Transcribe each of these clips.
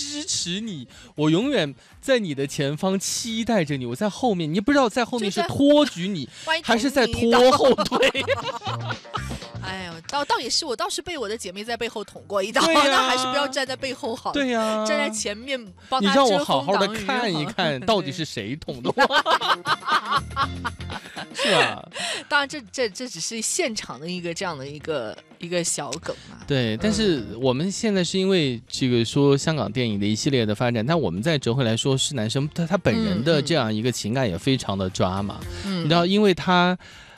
支持你，我永远在你的前方期待着你，我在后面，你不知道在后面是托举你，还是在拖后腿。 哎呀，倒也是，我倒是被我的姐妹在背后捅过一刀， 对呀那还是不要站在背后好。 对呀， 站在前面帮你让她遮我好好的风挡雨看一看，到底是谁捅的我，是吧？ 当然这只是现场的一个这样的一个小梗嘛。 对，但是我们现在是因为这个说香港电影的一系列的发展，但我们再折回来说，是男生他本人的这样一个情感也非常的抓嘛。你知道，因为他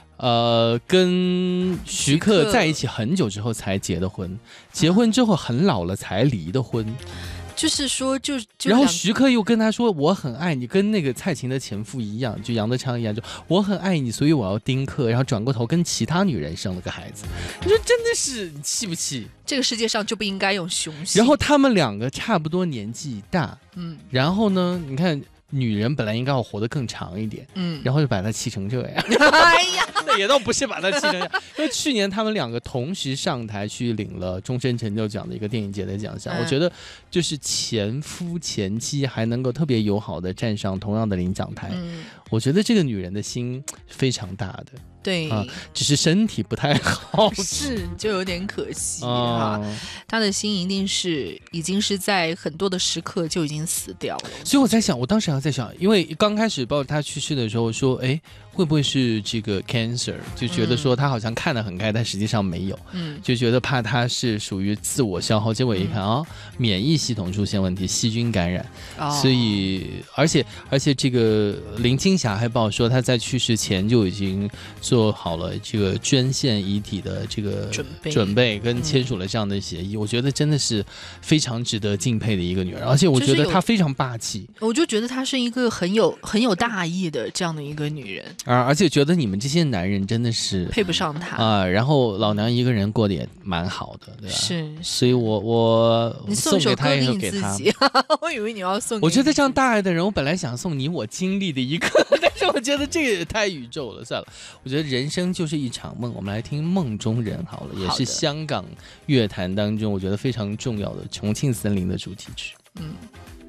跟徐克在一起很久之后才结的婚，结婚之后很老了才离的婚。 就是说然后徐克又跟他说我很爱你，跟那个蔡琴的前夫一样，就杨德昌一样，就我很爱你，所以我要丁克，然后转过头跟其他女人生了个孩子。你说真的是你气不气？ 这个世界上就不应该用雄性。 然后他们两个差不多年纪大，然后呢，你看女人本来应该要活得更长一点，然后就把她气成这样。 哎呀， 那也倒不是把她气成这样，因为去年他们两个同时上台去领了终身成就奖的一个电影节的奖项，我觉得就是前夫前妻还能够特别友好的站上同样的领奖台，我觉得这个女人的心非常大的。 对只是身体不太好， 是就有点可惜哈。他的心一定是已经是在很多的时刻就已经死掉了。 所以我在想，我当时还在想，因为刚开始包括他去世的时候说，哎，会不会是这个 cancer？ 就觉得说他好像看得很开，但实际上没有，就觉得怕他是属于自我消耗。结果一看免疫系统出现问题，细菌感染，所以而且这个林青霞还报说他在去世前就已经做好了这个捐献遗体的这个准备跟签署了这样的协议，我觉得真的是非常值得敬佩的一个女人，而且我觉得她非常霸气， 我就觉得她是一个很有大义的这样的一个女人， 而且觉得你们这些男人真的是配不上她然后老娘一个人过得也蛮好的，对吧？ 是， 所以我你送给她也给你自己，我以为你要送给你。 我觉得这样大爱的人，我本来想送你我经历的一个，但是我觉得这个也太宇宙了，算了。我觉得人生就是一场梦，我们来听《梦中人》好了，也是香港乐坛当中我觉得非常重要的《重庆森林》的主题曲。